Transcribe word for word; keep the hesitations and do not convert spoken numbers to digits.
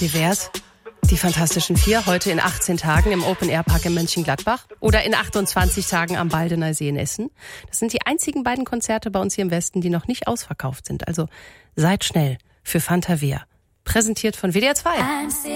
Wie wär's? Die Fantastischen Vier heute in achtzehn Tagen im Open-Air-Park in Mönchengladbach oder in achtundzwanzig Tagen am Baldener See in Essen. Das sind die einzigen beiden Konzerte bei uns hier im Westen, die noch nicht ausverkauft sind. Also seid schnell für Fantavia. Präsentiert von W D R zwei.